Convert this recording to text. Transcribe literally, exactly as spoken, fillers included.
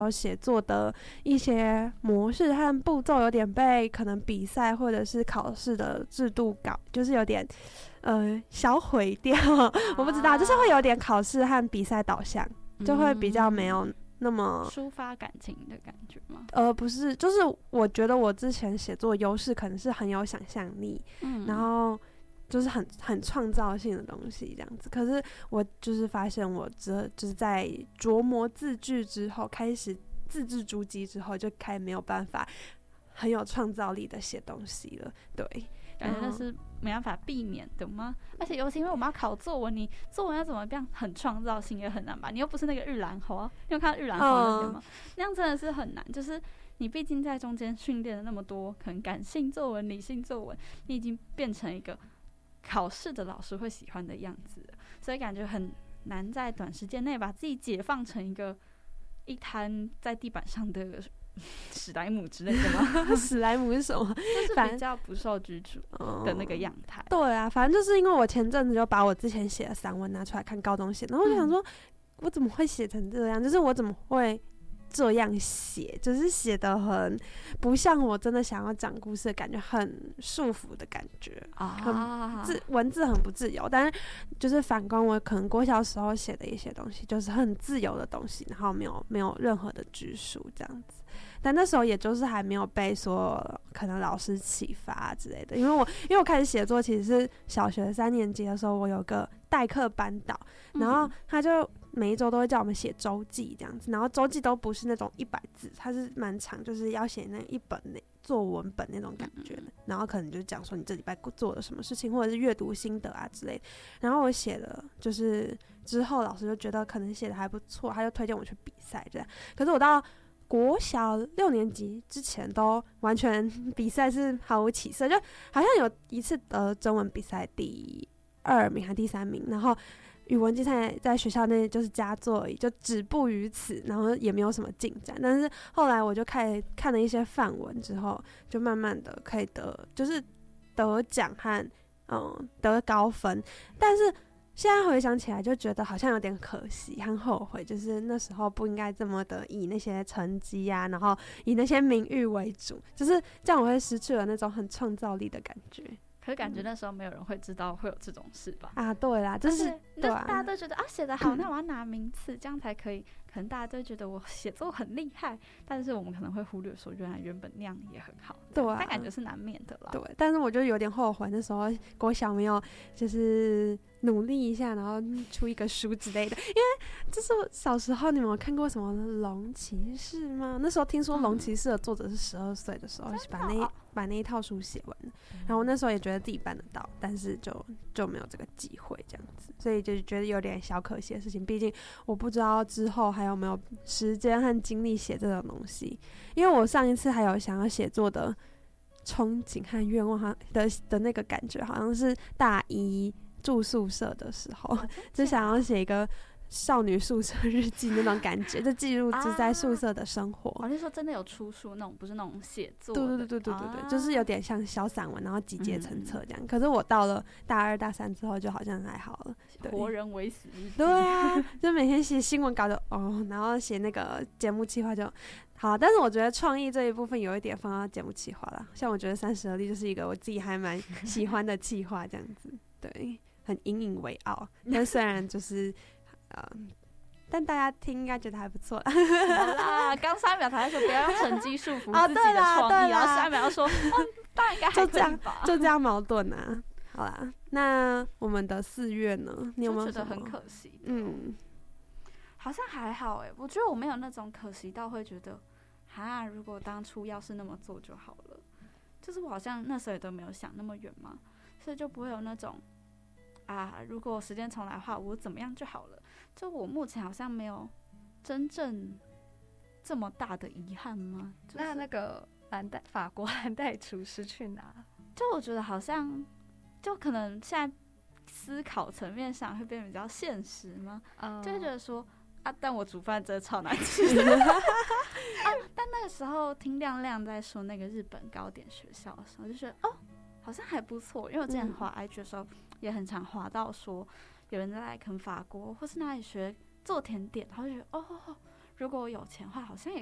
写作的一些模式和步骤有点被可能比赛或者是考试的制度搞，就是有点呃小毁掉，我不知道，就是会有点考试和比赛导向，就会比较没有那么抒发感情的感觉吗？ 呃，不是，就是我觉得我之前写作优势可能是很有想象力，嗯，然后就是很很创造性的东西这样子。可是我就是发现我这就是在琢磨字句之后，开始字字珠玑之后，就开始没有办法很有创造力的写东西了。对， 感觉那是没办法避免的吗？而且尤其因为我们要考作文，你作文要怎么样很创造性也很难吧？你又不是那个日兰花，你有看到日兰花那边吗？嗯、那样真的是很难。就是你毕竟在中间训练了那么多，可能感性作文、理性作文，你已经变成一个考试的老师会喜欢的样子了，所以感觉很难在短时间内把自己解放成一个一滩在地板上的史莱姆之类的吗？ 史莱姆是什么？ 就是比较不受拘束的那个样态、嗯。 对啊，反正就是因为我前阵子就把我之前写的散文拿出来看高中写，然后我就想说，嗯、我怎么会写成这样？就是我怎么会这样写？就是写得很不像我真的想要讲故事的感觉，很束缚的感觉啊，字文字很不自由。但是就是反观我可能国小时候写的一些东西，就是很自由的东西，然后没有没有任何的拘束这样子。但那时候也就是还没有被说可能老师启发之类的，因为我因为我开始写作其实是小学三年级的时候，我有个代课班导，然后他就每一周都会叫我们写周记这样子，然后周记都不是那种一百字，它是蛮长，就是要写那一本那作文本那种感觉的，然后可能就讲说你这礼拜做了什么事情，或者是阅读心得啊之类的。然后我写了，就是之后老师就觉得可能写的还不错，他就推荐我去比赛这样。可是我到国小六年级之前都完全比赛是毫无起色，就好像有一次得中文比赛第二名还第三名，然后语文竞赛在学校内就是佳作而已，就止步于此，然后也没有什么进展。但是后来我就开始看了一些范文之后，就慢慢的可以得就是得奖和嗯得高分，但是现在回想起来就觉得好像有点可惜和后悔，就是那时候不应该这么的以那些成绩啊，然后以那些名誉为主，就是这样我会失去了那种很创造力的感觉。 可是感觉那时候没有人会知道会有这种事吧？ 啊，对啦，就是对啊，大家都觉得啊写得好，那我要拿名次，这样才可以。可能大家都觉得我写作很厉害，但是我们可能会忽略说，原来原本那样也很好。 对啊， 但感觉是难免的啦。 对，但是我就有点后悔，那时候国小没有就是努力一下，然后出一个书之类的。因为就是小时候你们有看过什么《龙骑士》吗？那时候听说《龙骑士》的作者是十二岁的时候、嗯、把那把那一套书写完，然后那时候也觉得自己办得到，但是就就没有这个机会这样子，所以就觉得有点小可惜的事情。毕竟我不知道之后还有没有时间和精力写这种东西，因为我上一次还有想要写作的憧憬和愿望的的那个感觉，好像是大一住宿舍的时候，就想要写一个少女宿舍日记那种感觉，就记录就在宿舍的生活。 我、啊、是说真的有出书那种，不是那种写作的。 对对对对对对、啊，就是有点像小散文，然后集结成册这样、嗯。可是我到了大二大三之后，就好像还好了。 活人为死日记。 对啊，就每天写新闻稿就哦，然后写那个节目企划就好。但是我觉得创意这一部分有一点放到节目企划啦，像我觉得三十而立就是一个我自己还蛮喜欢的企划这样子，对，很引以为傲。但虽然就是呃。但大家听应该觉得还不错啦。 好啦，刚上一秒才说不要用成绩束缚自己的创意，哦、然后下一秒又说，哦，当然应该还可以吧， 就这样矛盾啊。好啦，那我们的四月呢？你有没有觉得很可惜？嗯，好像还好哎、欸，我觉得我没有那种可惜到会觉得，哈，如果当初要是那么做就好了。就是我好像那时候也都没有想那么远嘛，所以就不会有那种啊，如果时间重来的话，我怎么样就好了。就我目前好像没有真正这么大的遗憾吗？就是、 那那个蓝带法国蓝带厨师去哪？ 就我觉得好像，就可能现在思考层面上会变得比较现实吗？嗯、就会觉得说啊，但我煮饭真的超难吃。啊，但那个时候听亮亮在说那个日本糕点学校的时候，就觉得哦，好像还不错。因为我之前滑 I G 的时候，也很常滑到说。有人在可能法国或是哪里学做甜点，然后就觉得哦， 如果我有钱的话，好像也